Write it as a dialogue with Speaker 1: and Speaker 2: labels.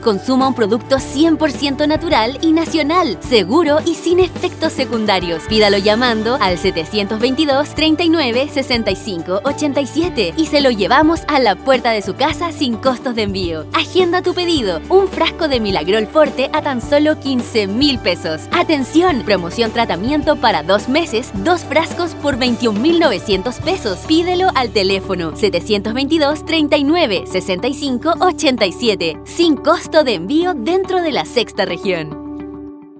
Speaker 1: Consuma un producto 100% natural y nacional, seguro y sin efectos secundarios. Pídalo llamando al 722 39 65 87 y se lo llevamos a la puerta de su casa sin costos de envío. Agenda tu pedido. Un frasco de Milagrol Forte a tan solo 15,000 pesos. ¡Atención! Promoción tratamiento para 2 meses, 2 frascos por 21,900 pesos. Pídelo al teléfono 722 39 65 87 sin costo de envío dentro de la sexta región.